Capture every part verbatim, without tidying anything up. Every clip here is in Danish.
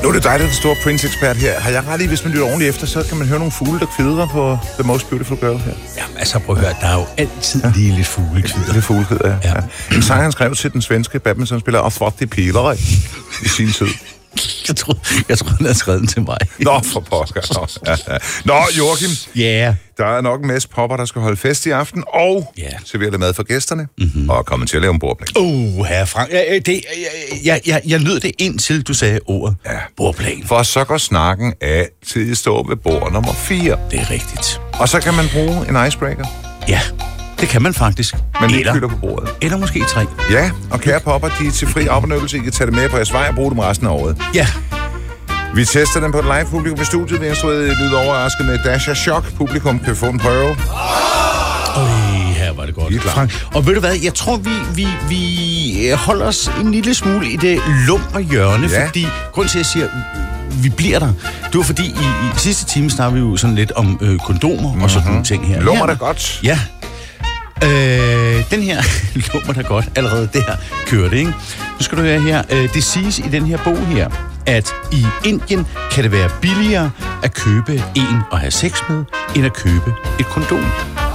Nu er det dig, der er den store Prince-ekspert her. Har jeg ret i, hvis man lytter ordentligt efter, så kan man høre nogle fugle, der kvidrer på The Most Beautiful Girl her? Jamen, altså prøv at høre, der er jo altid ja. lige lidt fuglekvider. Lidt fuglekvider, ja. ja. ja. En sang, han skrev til den svenske badmintonspiller Afrotti Pileri i sin tid. Jeg tror, jeg tror, han havde skrevet den til mig. Nå, for pokker. Nå, ja, ja. Nå Joachim. Ja. Yeah. Der er nok en masse popper, der skal holde fest i aften, og yeah. servere lidt mad for gæsterne, mm-hmm. og komme til at lave en bordplan. Uh, herre Frank, jeg, det, jeg, jeg, jeg, jeg lød det indtil du sagde ordet ja. bordplan. For så går snakken af til at stå ved bord nummer fire. Det er rigtigt. Og så kan man bruge en icebreaker. Ja, det kan man faktisk. Men det fylder på bordet. Eller måske tre. Ja, og kære popper, de er til fri afbenyttelse. I kan tage det med på jeres vej og bruge dem resten af året. Ja. Vi tester dem på et live publikum i studiet. Vi har stået lidt overrasket med Dasha Shock. Publikum kan få en prøve. Øj, her var det godt. Frank. Og ved du hvad, jeg tror, vi, vi, vi holder os en lille smule i det lumre hjørne, ja. fordi grund til, at jeg siger, vi bliver der. Det var fordi, i, i sidste time snakkede vi jo sådan lidt om øh, kondomer mm-hmm. og sådan nogle ting her. Lummer da godt. Ja. Øh, den her lummer da godt. Allerede der kører det, ikke? Nu skal du høre her. Øh, det siges i den her bog her, at i Indien kan det være billigere at købe en og have sex med, end at købe et kondom.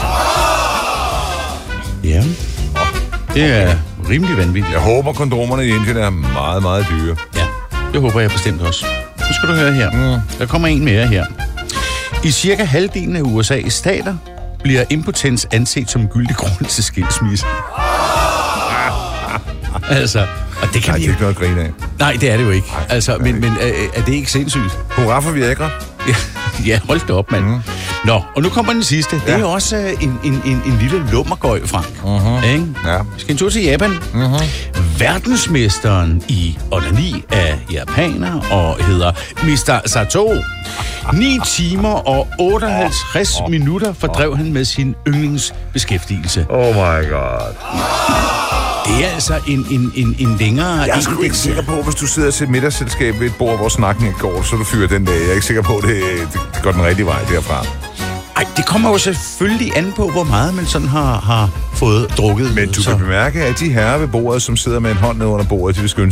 Ja, det er rimelig vanvittigt. Jeg håber, kondomerne i Indien er meget, meget dyre. Ja, det håber jeg bestemt også. Nu skal du høre her. Mm. Der kommer en mere her. I cirka halvdelen af U S A's stater bliver impotens anset som en gyldig grund til skilsmisse. Altså, og det kan Nej, vi... det er ikke noget at grine af. Nej, det er det jo ikke. Nej, altså, men, men er, er det ikke sindssygt? Hurra for Viagra. Ja, ja, hold det op, mand. Mm. Nå, og nu kommer den sidste. Ja. Det er jo også uh, en, en, en, en lille lummergøj, Frank. Uh-huh. Ikke? Ja. Vi skal en tur til Japan. Uh-huh. Verdensmesteren i onani af japaner og hedder mister Sato. ni timer og otteoghalvtreds oh, oh, minutter fordrev oh. han med sin yndlingsbeskæftigelse. Oh my god. Det er altså en, en, en, en længere... Jeg er sgu ikke sikker på, hvis du sidder til et middagsselskab ved et bord, hvor snakken går, så du fyrer den dag. Jeg er ikke sikker på, at det, det går den rigtige vej derfra. Ej, det kommer jo selvfølgelig an på, hvor meget man sådan har, har fået drukket. Men du så. kan bemærke, at de herrer ved bordet, som sidder med en hånd ned under bordet, de vil skynde